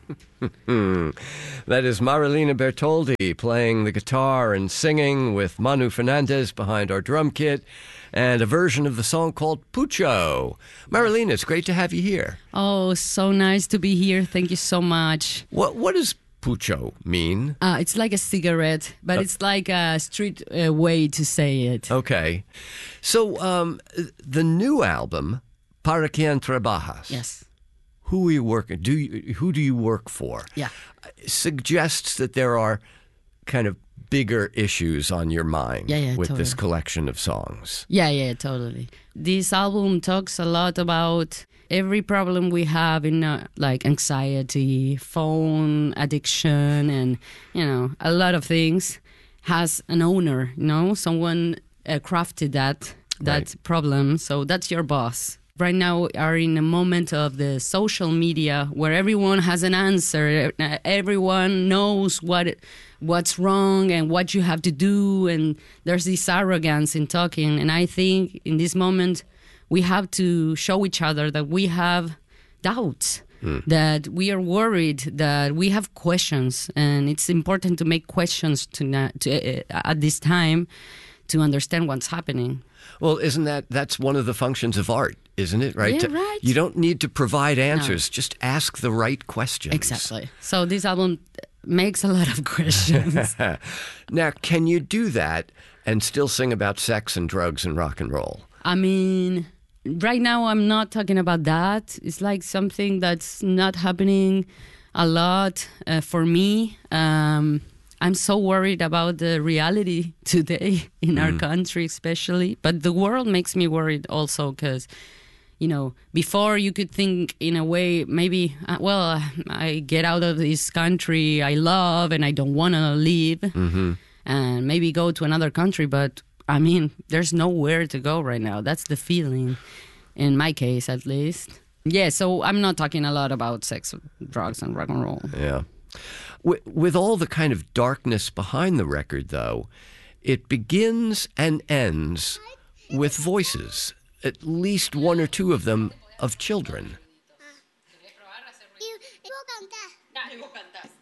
That is Marilina Bertoldi playing the guitar and singing with Manu Fernandez behind our drum kit, and a version of the song called Pucho. Marilina, it's great to have you here. Oh, so nice to be here. Thank you so much. What does Pucho mean? It's like a cigarette, but it's like a street way to say it. Okay. So the new album, Para Quien Trabajas. Yes. Who are you working? Who do you work for? Yeah. Suggests that there are kind of bigger issues on your mind with totally. This collection of songs. Yeah, totally. This album talks a lot about every problem we have in like anxiety, phone addiction, and a lot of things has an owner. Someone crafted that Right. problem. So that's your boss. Right now we are in a moment of the social media where everyone has an answer. Everyone knows what's wrong and what you have to do. And there's this arrogance in talking. And I think in this moment, we have to show each other that we have doubts, that we are worried, that we have questions. And it's important to make questions at this time to understand what's happening. Well, that's one of the functions of art, isn't it? Right? Yeah, right. You don't need to provide answers. No. Just ask the right questions. Exactly. So this album makes a lot of questions. Now, can you do that and still sing about sex and drugs and rock and roll? I mean, right now I'm not talking about that. It's like something that's not happening a lot for me. I'm so worried about the reality today in our country, especially. But the world makes me worried also because, before you could think in a way, maybe, I get out of this country I love and I don't want to leave and maybe go to another country. But, I mean, there's nowhere to go right now. That's the feeling, in my case at least. Yeah, so I'm not talking a lot about sex, drugs, and rock and roll. Yeah. With all the kind of darkness behind the record, though, it begins and ends with voices, at least one or two of them of children.